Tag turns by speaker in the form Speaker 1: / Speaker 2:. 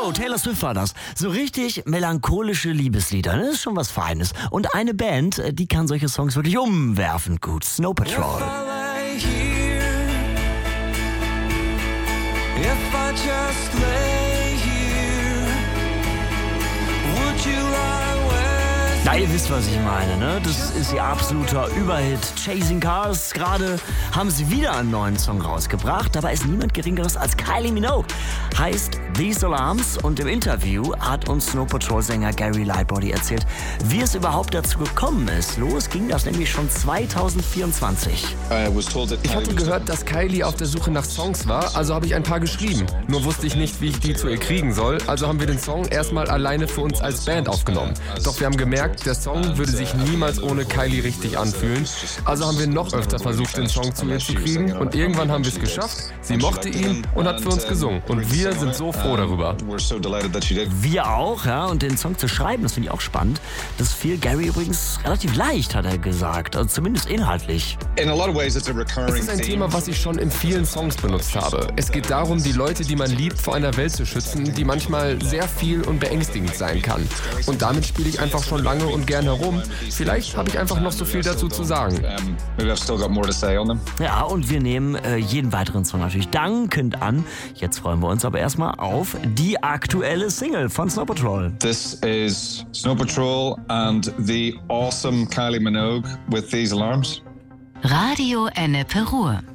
Speaker 1: Hello, Taylor Swift war das. So richtig melancholische Liebeslieder, das ist schon was Feines. Und eine Band, die kann solche Songs wirklich umwerfend gut. Snow Patrol. Na, ihr wisst, was ich meine, ne? Das ist ihr absoluter Überhit. Chasing Cars. Gerade haben sie wieder einen neuen Song rausgebracht. Dabei ist niemand Geringeres als Kylie Minogue. Heißt These Alarms. Und im Interview hat uns Snow Patrol-Sänger Gary Lightbody erzählt, wie es überhaupt dazu gekommen ist. Los ging das nämlich schon 2024.
Speaker 2: Ich hatte gehört, dass Kylie auf der Suche nach Songs war, also habe ich ein paar geschrieben. Nur wusste ich nicht, wie ich die zu ihr kriegen soll, also haben wir den Song erstmal alleine für uns als Band aufgenommen. Doch wir haben gemerkt, der Song würde sich niemals ohne Kylie richtig anfühlen. Also haben wir noch öfter versucht, den Song zu ihr zu kriegen und irgendwann haben wir es geschafft. Sie mochte ihn und hat für uns gesungen. Und wir sind so froh darüber.
Speaker 1: Wir auch, ja. Und den Song zu schreiben, das finde ich auch spannend. Das fiel Gary übrigens relativ leicht, hat er gesagt. Also zumindest inhaltlich.
Speaker 2: Es ist ein Thema, was ich schon in vielen Songs benutzt habe. Es geht darum, die Leute, die man liebt, vor einer Welt zu schützen, die manchmal sehr viel und beängstigend sein kann. Und damit spiele ich einfach schon lange und gern herum. Vielleicht habe ich einfach noch so viel dazu zu sagen.
Speaker 1: Ja, und wir nehmen jeden weiteren Song natürlich dankend an. Jetzt freuen wir uns aber erstmal auf die aktuelle Single von Snow Patrol.
Speaker 3: This is Snow Patrol and the awesome Kylie Minogue with These Alarms.
Speaker 4: Radio Ennepe Ruhr.